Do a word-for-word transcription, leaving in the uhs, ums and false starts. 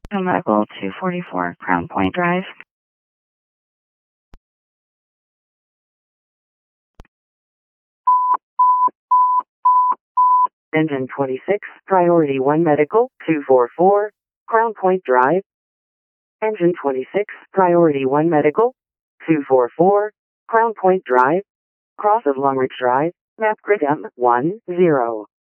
Medical two forty-four, Crown Point Drive. Engine twenty-six, Priority one Medical, two forty-four, Crown Point Drive. Engine twenty-six, Priority one Medical, two forty-four, Crown Point Drive. Cross of Long Ridge Drive, map grid M one zero.